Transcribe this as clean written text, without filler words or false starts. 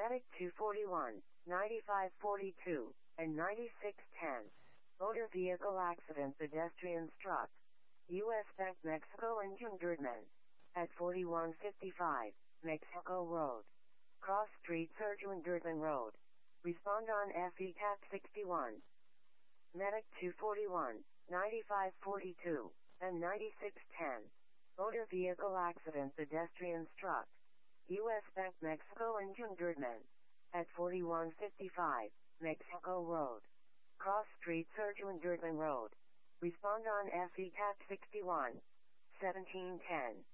Medic 241, 9542, and 9610. Motor vehicle accident, pedestrian struck. U.S. Bank, Mexico, injured men. At 4155, Mexico Road. Cross Street, Sergeant Durban Road. Respond on FECAT 61. Medic 241, 9542, and 9610. Motor vehicle accident, pedestrian struck. U.S. Bank, Mexico, injured men. At 4155, Mexico Road. Cross Street, Sergeant Durban Road. Respond on FECAT 61. 1710.